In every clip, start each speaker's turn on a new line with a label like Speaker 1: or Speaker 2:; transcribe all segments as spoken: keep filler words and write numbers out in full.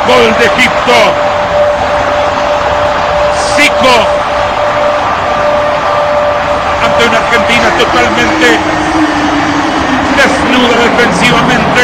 Speaker 1: Gol de Egipto. Zico ante una Argentina totalmente desnuda defensivamente,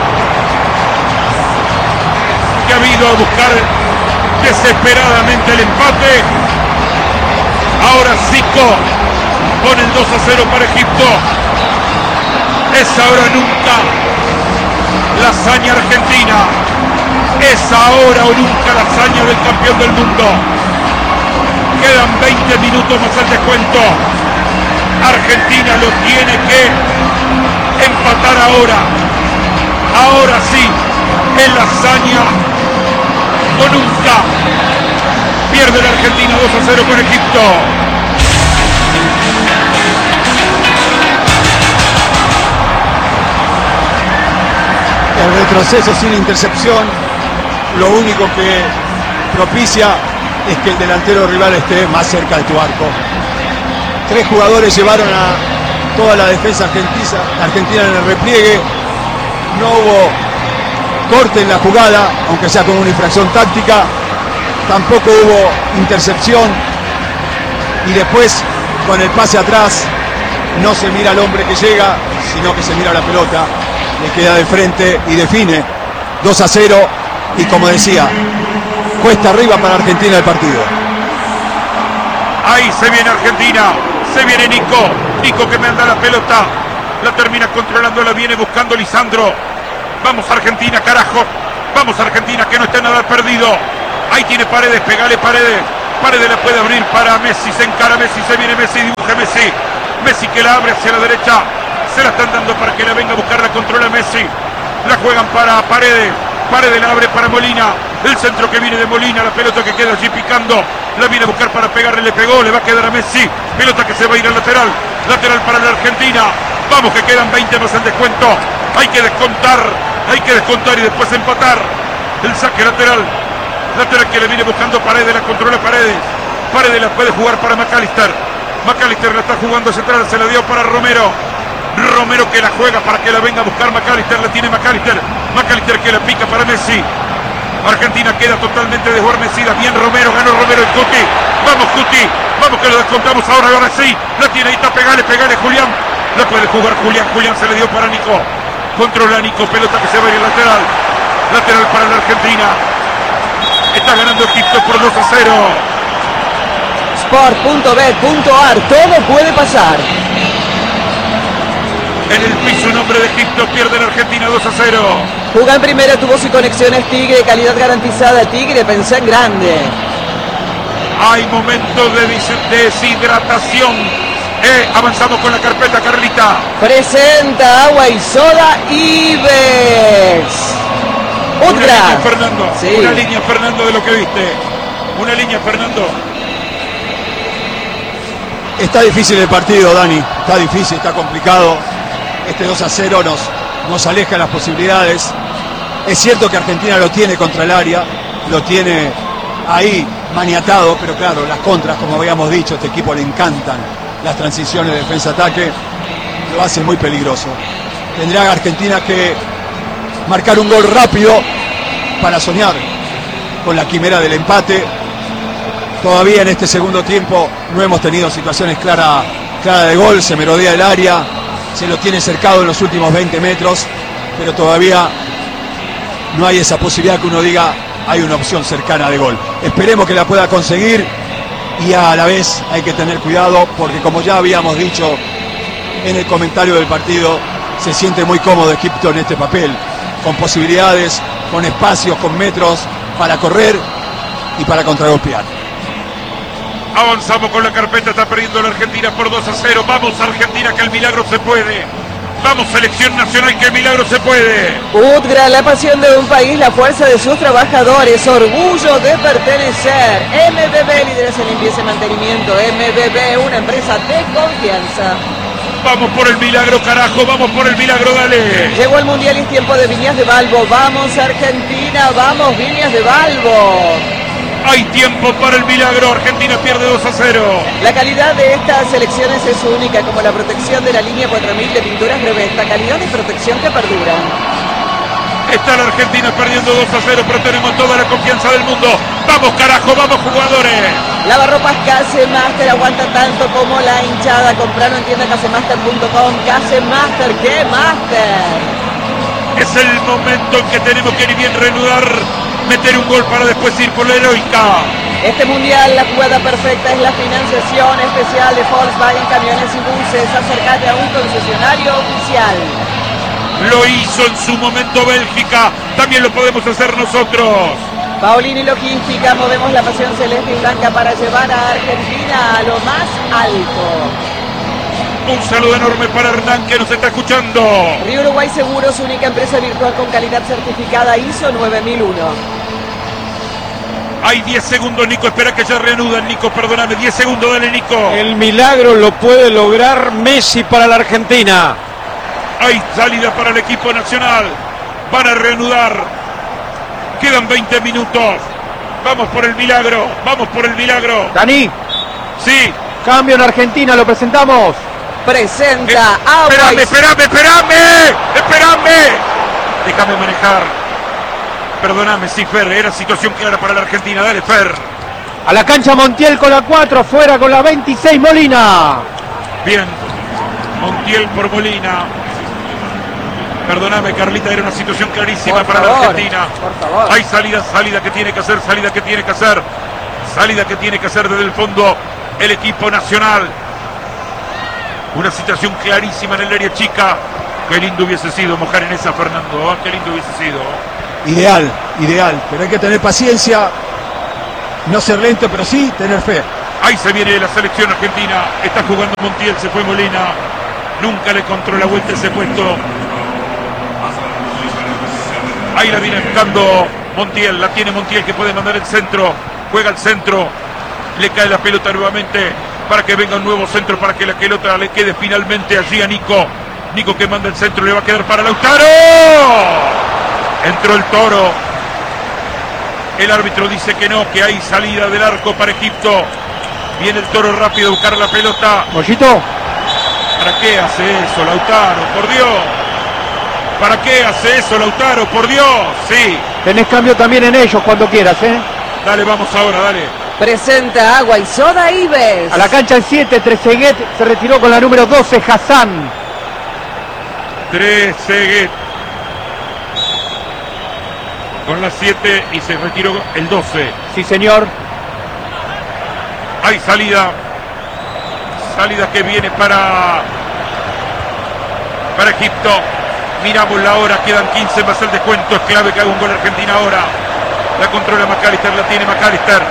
Speaker 1: que ha ido a buscar desesperadamente el empate. Ahora Zico pone el dos a cero para Egipto. Es ahora o nunca la hazaña argentina. Es ahora o nunca la hazaña del campeón del mundo. Quedan veinte minutos más al descuento. Argentina lo tiene que empatar ahora. Ahora sí, es la hazaña o nunca. Pierde la Argentina dos a cero con Egipto.
Speaker 2: El retroceso sin intercepción lo único que propicia es que el delantero rival esté más cerca de tu arco. Tres jugadores llevaron a toda la defensa argentina, argentina en el repliegue. No hubo corte en la jugada, aunque sea con una infracción táctica. Tampoco hubo intercepción. Y después, con el pase atrás, no se mira al hombre que llega, sino que se mira la pelota. Le queda de frente y define. dos a cero. Y como decía, cuesta arriba para Argentina el partido.
Speaker 1: Ahí se viene Argentina. Se viene Nico. Nico que me anda la pelota. La termina controlando. La viene buscando Lisandro. Vamos Argentina, carajo. Vamos Argentina, que no está nada perdido. Ahí tiene Paredes. Pegale Paredes. Paredes la puede abrir para Messi. Se encara Messi. Se viene Messi. Dibuja Messi. Messi que la abre hacia la derecha. Se la están dando para que la venga a buscar. La controla Messi. La juegan para Paredes. Paredes la abre para Molina. El centro que viene de Molina. La pelota que queda allí picando. La viene a buscar para pegarle. Le pegó. Le va a quedar a Messi. Pelota que se va a ir al lateral. Lateral para la Argentina. Vamos que quedan veinte más en descuento. Hay que descontar. Hay que descontar y después empatar. El saque lateral. Lateral que le viene buscando Paredes. La controla Paredes. Paredes la puede jugar para McAllister. McAllister la está jugando central. Se la dio para Romero. Romero que la juega para que la venga a buscar McAllister. La tiene McAllister. McAllister que la pica para Messi. Argentina queda totalmente desguarnecida. Bien Romero, ganó Romero el Cuti. Vamos Cuti, vamos que lo descontamos ahora, ahora sí. La tiene ahí, está, pegale, pegale Julián. La puede jugar Julián, Julián se le dio para Nico. Controla Nico, pelota que se va a ir lateral. Lateral para la Argentina. Está ganando Egipto por dos a cero.
Speaker 3: Sport punto bet punto ar, todo puede pasar.
Speaker 1: En el piso un hombre de Egipto, pierde la Argentina dos a cero.
Speaker 3: Juga en primera, tuvo y conexiones Tigre, calidad garantizada Tigre, pensé en grande.
Speaker 1: Hay momentos de deshidratación. Eh, avanzamos con la carpeta, Carlita.
Speaker 3: Presenta agua y soda Ibex.
Speaker 1: Una
Speaker 3: Otra.
Speaker 1: línea, Fernando.
Speaker 3: Sí.
Speaker 1: Una línea, Fernando, de lo que viste. Una línea, Fernando.
Speaker 2: Está difícil el partido, Dani. Está difícil, está complicado. Este dos a cero nos, nos aleja las posibilidades. Es cierto que Argentina lo tiene contra el área, lo tiene ahí maniatado, pero claro, las contras, como habíamos dicho, a este equipo le encantan las transiciones de defensa-ataque, lo hace muy peligroso. Tendrá Argentina que marcar un gol rápido para soñar con la quimera del empate. Todavía en este segundo tiempo no hemos tenido situaciones claras clara de gol, se merodea el área, se lo tiene cercado en los últimos veinte metros, pero todavía no hay esa posibilidad que uno diga hay una opción cercana de gol. Esperemos que la pueda conseguir y a la vez hay que tener cuidado porque, como ya habíamos dicho en el comentario del partido, se siente muy cómodo Egipto en este papel, con posibilidades, con espacios, con metros para correr y para contragolpear.
Speaker 1: Avanzamos con la carpeta, está perdiendo la Argentina por dos a cero. Vamos Argentina, que el milagro se puede. Vamos selección nacional, que el milagro se puede.
Speaker 3: Udgra, la pasión de un país, la fuerza de sus trabajadores, orgullo de pertenecer. M B B, líderes en limpieza y mantenimiento. M B B, una empresa de confianza.
Speaker 1: Vamos por el milagro, carajo, vamos por el milagro, dale.
Speaker 3: Llegó el mundial y es tiempo de Viñas de Balbo. Vamos Argentina, vamos Viñas de Balbo.
Speaker 1: Hay tiempo para el milagro, Argentina pierde dos a cero.
Speaker 3: La calidad de estas selecciones es única, como la protección de la línea cuatro mil de pinturas Revesta, calidad de protección que perdura.
Speaker 1: Está la Argentina perdiendo dos a cero, pero tenemos toda la confianza del mundo. ¡Vamos, carajo! ¡Vamos, jugadores!
Speaker 3: Lavarropas Casemaster aguanta tanto como la hinchada. Compralo en tienda casemaster punto com. Casemaster, ¿qué master?
Speaker 1: Es el momento en que tenemos que ir bien reanudar, meter un gol para después ir por la heroica.
Speaker 3: Este mundial, la jugada perfecta es la financiación especial de Volkswagen Camiones y Buses. Acércate a un concesionario oficial.
Speaker 1: Lo hizo en su momento Bélgica, también lo podemos hacer nosotros.
Speaker 3: Paolini Logística, movemos la pasión celeste y blanca para llevar a Argentina a lo más alto.
Speaker 1: Un saludo enorme para Hernán que nos está escuchando.
Speaker 3: Río Uruguay Seguros, única empresa virtual con calidad certificada I S O nueve mil uno.
Speaker 1: Hay diez segundos, Nico, espera que ya reanudan, Nico, perdóname, diez segundos, dale, Nico.
Speaker 4: El milagro lo puede lograr Messi para la Argentina.
Speaker 1: Hay salida para el equipo nacional. Van a reanudar. Quedan veinte minutos. Vamos por el milagro. Vamos por el milagro.
Speaker 4: Dani.
Speaker 1: Sí.
Speaker 4: Cambio en Argentina, lo presentamos.
Speaker 3: Presenta
Speaker 1: eh,
Speaker 3: agua.
Speaker 1: Espérame, espérame, espérame. Espérame. Déjame manejar. Perdóname, sí, Fer. Era situación clara para la Argentina. Dale, Fer.
Speaker 4: A la cancha Montiel con la cuatro, fuera con la veintiséis Molina.
Speaker 1: Bien. Montiel por Molina. Perdóname, Carlita, era una situación clarísima
Speaker 3: por
Speaker 1: para
Speaker 3: favor,
Speaker 1: la Argentina.
Speaker 3: Por favor.
Speaker 1: Hay salida, salida que tiene que hacer, salida que tiene que hacer. Salida que tiene que hacer desde el fondo el equipo nacional. Una situación clarísima en el área chica. Qué lindo hubiese sido mojar en esa, Fernando. Qué lindo hubiese sido.
Speaker 2: Ideal, ideal. Pero hay que tener paciencia. No ser lento, pero sí tener fe.
Speaker 1: Ahí se viene la selección argentina. Está jugando Montiel, se fue Molina. Nunca le encontró la vuelta ese puesto. Ahí la viene buscando Montiel. La tiene Montiel que puede mandar el centro. Juega el centro. Le cae la pelota nuevamente para que venga un nuevo centro, para que la pelota le quede finalmente allí a Nico. Nico que manda el centro, le va a quedar para Lautaro. Entró el Toro. El árbitro dice que no, que hay salida del arco para Egipto. Viene el Toro rápido a buscar la pelota.
Speaker 4: Mollito.
Speaker 1: ¿Para qué hace eso, Lautaro? Por Dios. ¿Para qué hace eso, Lautaro? Por Dios. Sí.
Speaker 4: Tenés cambio también en ellos cuando quieras, ¿eh?
Speaker 1: Dale, vamos ahora, dale.
Speaker 3: Presenta agua y soda Ives.
Speaker 4: A la cancha el siete, Trezeguet se retiró con la número doce, Hassan.
Speaker 1: Trezeguet. Con la siete y se retiró el doce.
Speaker 4: Sí, señor.
Speaker 1: Hay salida. Salida que viene para para Egipto. Miramos la hora, quedan quince más el descuento. Es clave que haga un gol Argentina ahora. La controla McAllister, la tiene McAllister.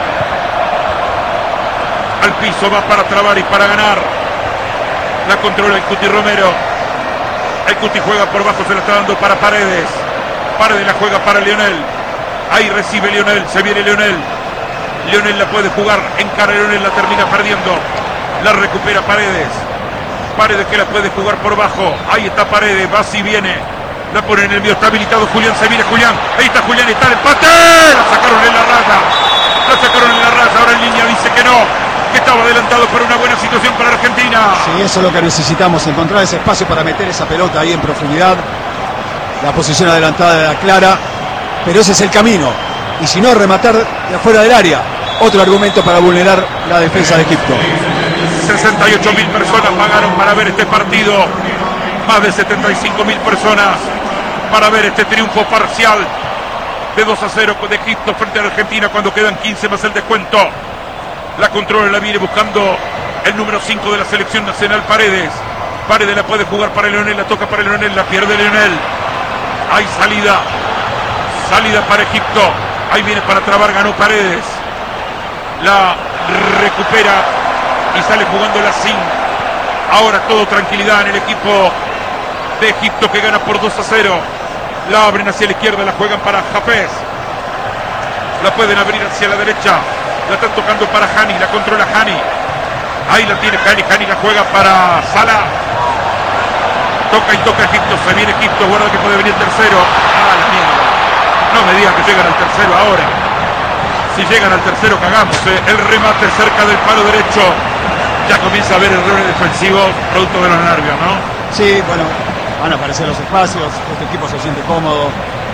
Speaker 1: Al piso, va para trabar y para ganar. La controla el Cuti Romero. El Cuti juega por bajo, se la está dando para Paredes. Paredes la juega para Lionel. Ahí recibe Lionel, se viene Lionel. Lionel la puede jugar, encara Lionel, la termina perdiendo. La recupera Paredes. Paredes que la puede jugar por bajo. Ahí está Paredes, va si viene. La pone en el medio, está habilitado Julián, se viene Julián. Ahí está Julián, está el empate. La sacaron en la raya. La sacaron en la raya, ahora en línea dice que no. Que estaba adelantado por una buena situación para Argentina.
Speaker 2: Sí, eso es lo que necesitamos, encontrar ese espacio para meter esa pelota ahí en profundidad. La posición adelantada de la clara. Pero ese es el camino. Y si no, rematar de afuera del área. Otro argumento para vulnerar la defensa de Egipto.
Speaker 1: sesenta y ocho mil personas pagaron para ver este partido. Más de setenta y cinco mil personas para ver este triunfo parcial de dos a cero de Egipto frente a la Argentina cuando quedan quince más el descuento. La controla, la viene buscando el número cinco de la selección nacional, Paredes. Paredes la puede jugar para Leonel, la toca para Leonel, la pierde Leonel. Hay salida. Salida para Egipto. Ahí viene para trabar, ganó Paredes. La recupera y sale jugando la Sin. Ahora todo tranquilidad en el equipo de Egipto que gana por dos a cero. La abren hacia la izquierda, la juegan para Hafez. La pueden abrir hacia la derecha. La están tocando para Hani, la controla Hani. Ahí la tiene Hani, Hani la juega para Salah. Toca y toca Egipto, se viene Egipto, guarda que puede venir el tercero. Ah, la mierda. No me digan que llegan al tercero ahora. Si llegan al tercero cagamos, ¿eh? El remate cerca del palo derecho. Ya comienza a haber errores defensivos producto de los nervios, ¿no?
Speaker 2: Sí, bueno, van a aparecer los espacios, este equipo se siente cómodo,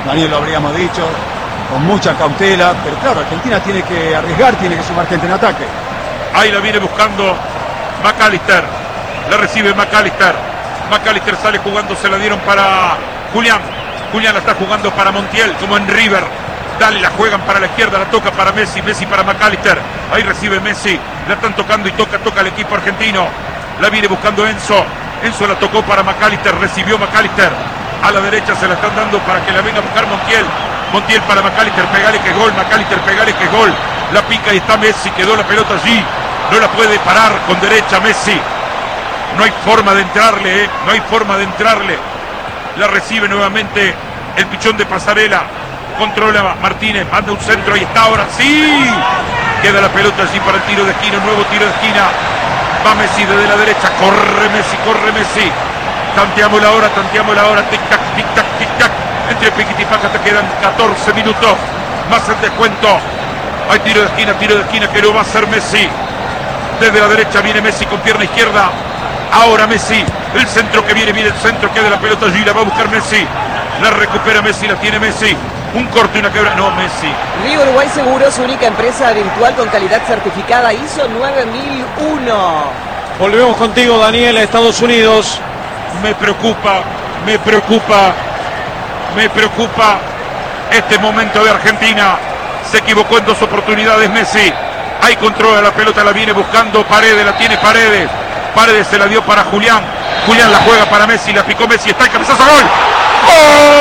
Speaker 2: Daniel lo habríamos dicho, con mucha cautela, pero claro, Argentina tiene que arriesgar, tiene que sumar gente en ataque.
Speaker 1: Ahí la viene buscando McAllister, la recibe McAllister, McAllister sale jugando, se la dieron para Julián, Julián la está jugando para Montiel, como en River, dale, la juegan para la izquierda, la toca para Messi, Messi para McAllister, ahí recibe Messi, la están tocando y toca, toca el equipo argentino, la viene buscando Enzo, Enzo la tocó para McAllister, recibió McAllister, a la derecha se la están dando para que la venga a buscar Montiel, Montiel para McAllister, pegale que gol, McAllister, pegale que gol, la pica y está Messi, quedó la pelota allí, no la puede parar con derecha Messi, no hay forma de entrarle, ¿eh? no hay forma de entrarle, la recibe nuevamente el pichón de Pasarela, controla Martínez, manda un centro, ahí está ahora, sí, queda la pelota allí para el tiro de esquina, un nuevo tiro de esquina, va Messi desde la derecha, corre Messi, corre Messi, tanteamos la hora, tanteamos la hora, tic tac, tic tac, tic tac, entre piquiti y paca te quedan catorce minutos, más el descuento, hay tiro de esquina, tiro de esquina que lo va a hacer Messi, desde la derecha viene Messi con pierna izquierda, ahora Messi, el centro que viene, viene el centro, queda la pelota allí, la va a buscar Messi, la recupera Messi, la tiene Messi, un corte y una quebra, no Messi.
Speaker 3: Río Uruguay Seguros, única empresa virtual con calidad certificada I S O nueve mil uno.
Speaker 4: Volvemos contigo, Daniel, a Estados Unidos.
Speaker 1: Me preocupa, me preocupa, me preocupa este momento de Argentina. Se equivocó en dos oportunidades Messi. Ahí controla la pelota, la viene buscando Paredes, la tiene Paredes. Paredes se la dio para Julián. Julián la juega para Messi, la picó Messi, está el cabezazo, ¡gol! ¡Gol!